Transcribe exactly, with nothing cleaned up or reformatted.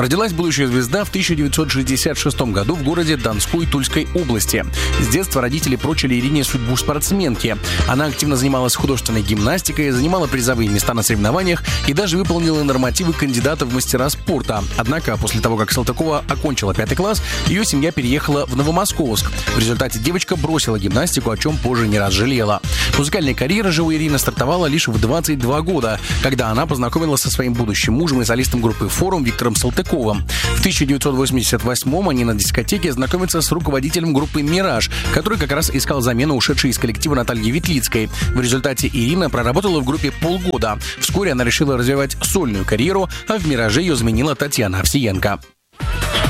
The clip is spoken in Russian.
Родилась будущая звезда в тысяча девятьсот шестьдесят шестом году в городе Донской Тульской области. С детства родители прочили Ирине судьбу спортсменки. Она активно занималась художественной гимнастикой, занимала призовые места на соревнованиях и даже выполнила нормативы кандидата в мастера спорта. Однако, после того, как Салтыкова окончила пятый класс, ее семья переехала в Новомосковск. В результате девочка бросила гимнастику, о чем позже не раз жалела. Музыкальная карьера же у Ирины стартовала лишь в двадцать два года, когда она познакомилась со своим будущим мужем и солистом группы «Форум» Виктором Салтыковым. В тысяча девятьсот восемьдесят восьмом они на дискотеке знакомятся с руководителем группы «Мираж», который как раз искал замену ушедшей из коллектива Натальи Ветлицкой. В результате Ирина проработала в группе полгода. Вскоре она решила развивать сольную карьеру, а в «Мираже» ее заменила Татьяна Овсиенко.